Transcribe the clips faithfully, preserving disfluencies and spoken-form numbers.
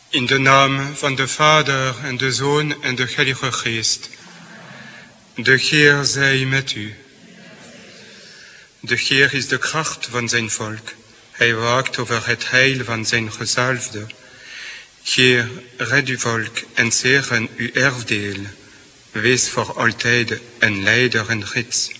In de naam van de Vader en de Zoon en de Heilige Geest. De Heer zij met u. De Heer is de kracht van zijn volk. Hij waakt over het heil van zijn gezalfde. Heer, red uw volk en zegen uw erfdeel. Wees voor altijd een leider en gids.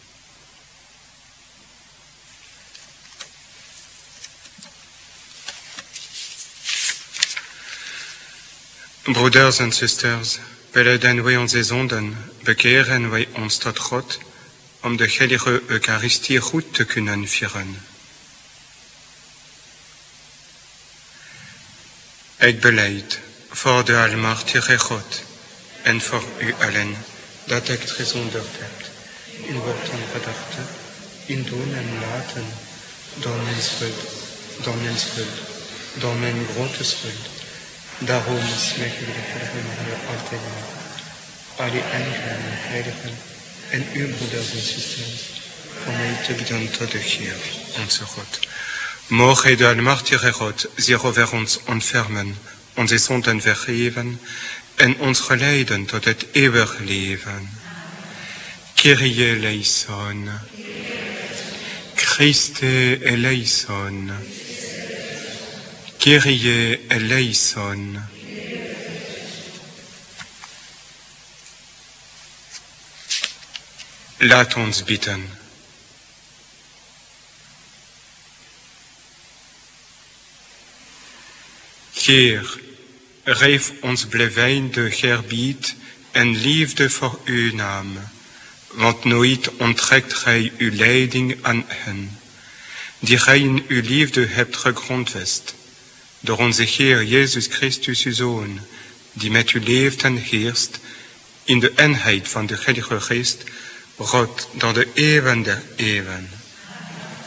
Broeders en zusters, belijden wij onze zonden, bekeren wij ons tot God, om de heilige Eucharistie goed te kunnen vieren. Ik belijd voor de almachtige God en voor u allen, dat ik gezondigd heb, in woord en gedachte, in doen en laten, door mijn schuld, door mijn schuld, door mijn grote schuld. Daarom smeek ik de Heilige Maria altijd aan. Alle engelen en heiligen en uw broeders en zusters, voor mij te bidden tot de Heer, onze God. Moge de almachtige God zich over ons ontfermen, onze zonden vergeven en ons geleiden tot het eeuwig leven. Kyrie eleison. Christe eleison. Kyrie eleison. Laat ons bidden. Heer, geef ons blijvende eerbied en liefde voor uw naam, want nooit onttrekt gij uw leiding aan hen, die gij in uw liefde hebt gegrondvest, door onze Heer Jezus Christus, uw Zoon, die met u leeft en heerst, in de eenheid van de Heilige Geest, God door de eeuwen der eeuwen.